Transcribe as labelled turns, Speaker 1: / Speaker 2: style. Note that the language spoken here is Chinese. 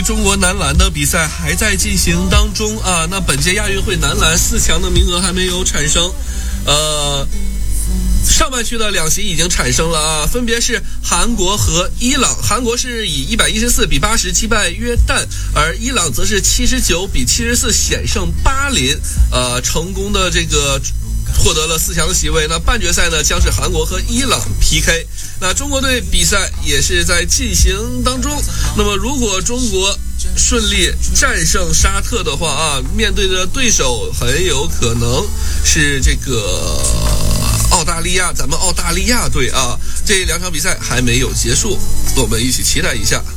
Speaker 1: 中国男篮的比赛还在进行当中啊。那本届亚运会男篮4强的名额还没有产生，上半区的2席已经产生了啊，分别是韩国和伊朗。韩国是以114比80击败约旦，而伊朗则是79比74险胜巴林，成功的这个获得了4强的席位。那半决赛呢将是韩国和伊朗 PK。那中国队比赛也是在进行当中。那么如果中国顺利战胜沙特的话啊，面对的对手很有可能是这个澳大利亚，咱们澳大利亚队啊。这2场比赛还没有结束，我们一起期待一下。